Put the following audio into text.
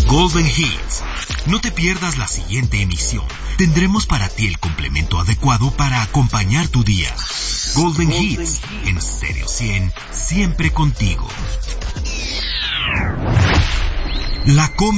Golden Hits. No te pierdas la siguiente emisión. Tendremos para ti el complemento adecuado para acompañar tu día. Golden Hits, en Stereo 100, siempre contigo. La